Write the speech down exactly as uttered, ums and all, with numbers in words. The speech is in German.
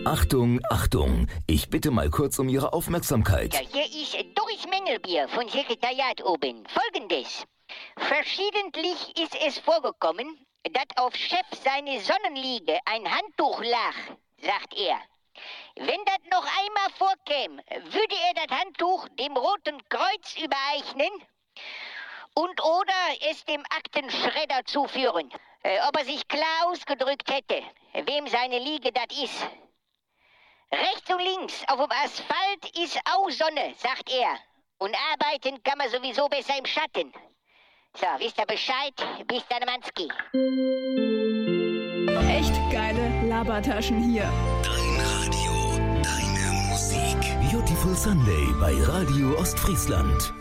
Achtung, Achtung, ich bitte mal kurz um Ihre Aufmerksamkeit. Ja, hier ist Doris Mengelbier von Sekretariat oben. Folgendes. Verschiedentlich ist es vorgekommen, dass auf Chef seine Sonnenliege ein Handtuch lag, sagt er. Wenn das noch einmal vorkäme, würde er das Handtuch dem Roten Kreuz übereichen und oder es dem Aktenschredder zuführen. Äh, ob er sich klar ausgedrückt hätte, wem seine Liege das ist. Rechts und links auf dem Asphalt ist auch Sonne, sagt er. Und arbeiten kann man sowieso besser im Schatten. So, wisst ihr Bescheid? Bis dann, Manski. Echt geile Labertaschen hier. Dein Radio, deine Musik. Beautiful Sunday bei Radio Ostfriesland.